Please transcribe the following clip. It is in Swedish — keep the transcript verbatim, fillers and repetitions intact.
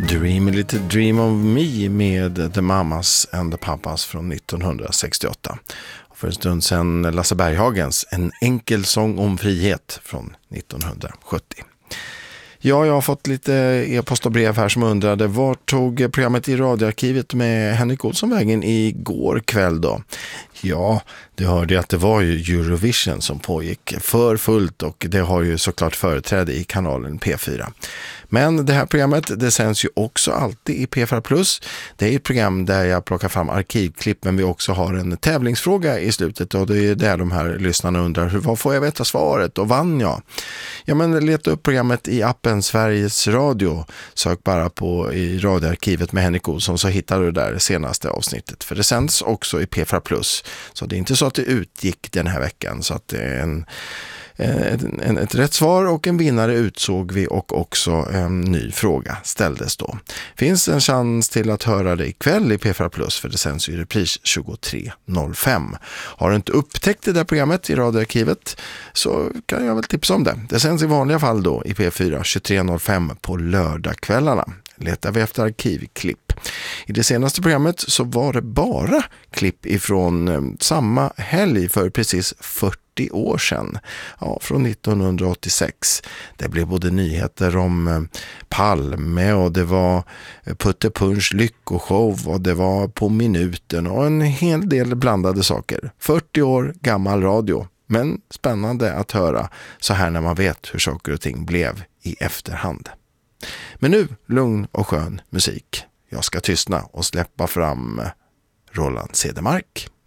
Dream a little dream of me med The Mamas and the Papas från nittonhundrasextioåtta. Och för en stund sedan Lasse Berghagens En enkel sång om frihet från nittonhundrasjuttio. Ja, jag har fått lite e-post och brev här som undrade var tog programmet i radioarkivet med Henrik Olsson vägen igår kväll då? Ja, du hörde att det var ju Eurovision som pågick för fullt och det har ju såklart företräde i kanalen P fyra. Men det här programmet, det sänds ju också alltid i P fyra plus. Det är ett program där jag plockar fram arkivklipp, men vi också har en tävlingsfråga i slutet och det är där de här lyssnarna undrar hur, vad får jag veta svaret och vann jag? Ja, men leta upp programmet i appen Sveriges Radio. Sök bara på i radioarkivet med Henrik Olsson så hittar du det där senaste avsnittet. För det sänds också i P fyra plus. Så det är inte så att det utgick den här veckan, så att det är en Ett, en, ett rätt svar och en vinnare utsåg vi och också en ny fråga ställdes då. Finns en chans till att höra det ikväll i P fyra plus för det sänds i repris tjugotre noll fem. Har du inte upptäckt det där programmet i radioarkivet så kan jag väl tipsa om det. Det sänds i vanliga fall då i P fyra tjugotre noll fem på lördagskvällarna. Letar vi efter arkivklipp. I det senaste programmet så var det bara klipp ifrån eh, samma helg för precis fyrtio år sedan. Ja, från nittonhundraåttiosex. Det blev både nyheter om eh, Palme och det var eh, Putte Punch lyckoshow och det var På minuten och en hel del blandade saker. fyrtio år gammal radio. Men spännande att höra så här när man vet hur saker och ting blev i efterhand. Men nu lugn och skön musik. Jag ska tystna och släppa fram Roland Cedermark.